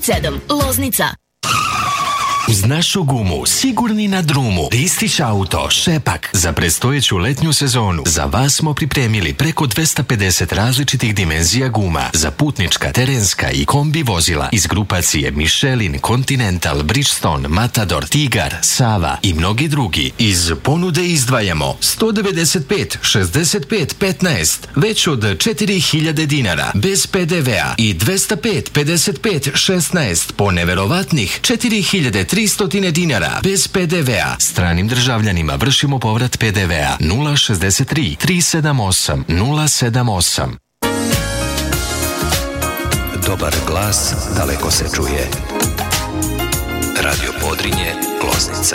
7. Loznica. Uz našu gumu, sigurni na drumu, Ristić Auto, Šepak. Za predstojeću letnju sezonu za vas smo pripremili preko 250 različitih dimenzija guma za putnička, terenska i kombi vozila iz grupacije Michelin, Continental, Bridgestone, Matador, Tigar, Sava i mnogi drugi. Iz ponude izdvajamo 195, 65, 15, već od 4000 dinara, bez PDV-a i 205, 55, 16 po neverovatnih 4300 dinara, bez PDV-a. Stranim državljanima vršimo povrat PDV-a 063 378 078. Dobar glas daleko se čuje. Radio Podrinje, Loznica.